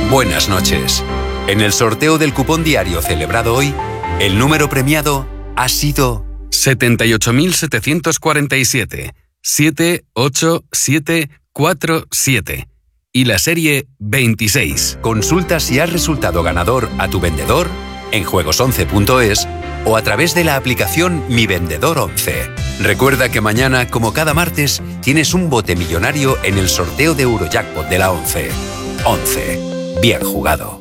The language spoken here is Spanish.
Buenas noches. En el sorteo del cupón diario celebrado hoy, el número premiado ha sido 78.747 78747 y la serie 26. Consulta si has resultado ganador a tu vendedor en juegos11.es o a través de la aplicación Mi Vendedor 11. Recuerda que mañana, como cada martes, tienes un bote millonario en el sorteo de Eurojackpot de la 11. 11. Bien jugado.